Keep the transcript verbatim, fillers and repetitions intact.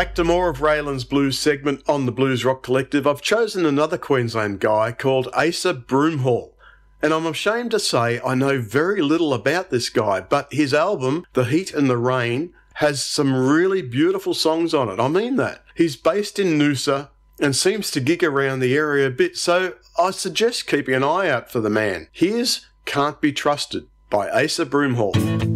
Back to more of Raylan's Blues segment on the Blues Rock Collective. I've chosen another Queensland guy called Asa Broomhall. And I'm ashamed to say I know very little about this guy, but his album, The Heat and the Rain, has some really beautiful songs on it. I mean that. He's based in Noosa and seems to gig around the area a bit, so I suggest keeping an eye out for the man. Here's Can't Be Trusted by Asa Broomhall.